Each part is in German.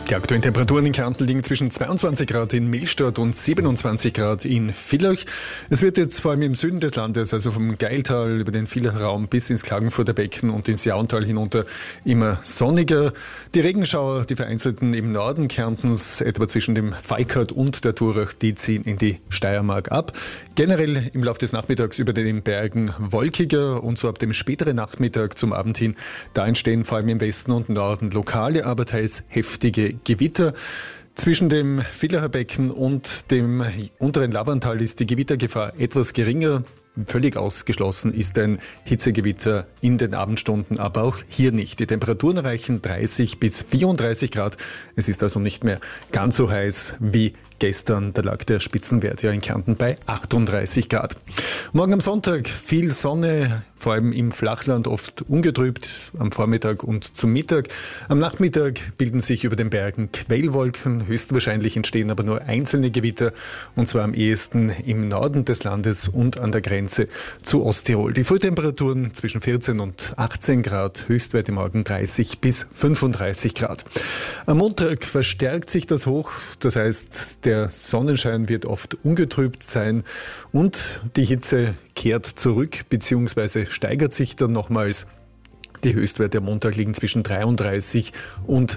Die aktuellen Temperaturen in Kärnten liegen zwischen 22 Grad in Millstatt und 27 Grad in Villach. Es wird jetzt vor allem im Süden des Landes, also vom Gailtal über den Villacher Raum bis ins Klagenfurter Becken und ins Jauntal hinunter, immer sonniger. Die Regenschauer, die vereinzelten im Norden Kärntens, etwa zwischen dem Falkert und der Thurach, die ziehen in die Steiermark ab. Generell im Laufe des Nachmittags über den Bergen wolkiger und so ab dem späteren Nachmittag zum Abend hin, da entstehen vor allem im Westen und Norden lokale, aber teils heftige Gewitter. Zwischen dem Villacher Becken und dem unteren Laverntal ist die Gewittergefahr etwas geringer. Völlig ausgeschlossen ist ein Hitzegewitter in den Abendstunden, aber auch hier nicht. Die Temperaturen erreichen 30 bis 34 Grad. Es ist also nicht mehr ganz so heiß wie gestern. Da lag der Spitzenwert ja in Kärnten bei 38 Grad. Morgen am Sonntag viel Sonne, vor allem im Flachland oft ungetrübt, am Vormittag und zum Mittag. Am Nachmittag bilden sich über den Bergen Quellwolken. Höchstwahrscheinlich entstehen aber nur einzelne Gewitter, und zwar am ehesten im Norden des Landes und an der Grenze zu Osttirol. Die Frühtemperaturen zwischen 14 und 18 Grad, Höchstwerte morgen 30 bis 35 Grad. Am Montag verstärkt sich das Hoch, das heißt, der Sonnenschein wird oft ungetrübt sein und die Hitze kehrt zurück bzw. steigert sich dann nochmals. Die Höchstwerte am Montag liegen zwischen 33 und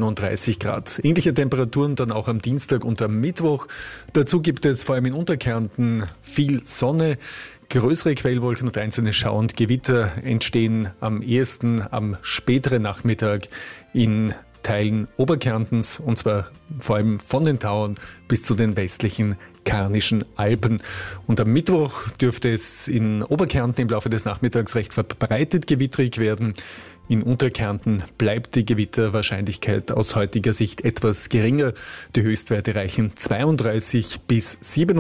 37 Grad. Ähnliche Temperaturen dann auch am Dienstag und am Mittwoch. Dazu gibt es vor allem in Unterkärnten viel Sonne. Größere Quellwolken und einzelne Schauer und Gewitter entstehen am ehesten am späteren Nachmittag in Teilen Oberkärntens, und zwar vor allem von den Tauern bis zu den westlichen Karnischen Alpen. Und am Mittwoch dürfte es in Oberkärnten im Laufe des Nachmittags recht verbreitet gewittrig werden. In Unterkärnten bleibt die Gewitterwahrscheinlichkeit aus heutiger Sicht etwas geringer. Die Höchstwerte reichen 32 bis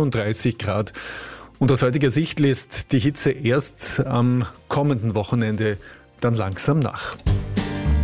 37 Grad. Und aus heutiger Sicht lässt die Hitze erst am kommenden Wochenende dann langsam nach.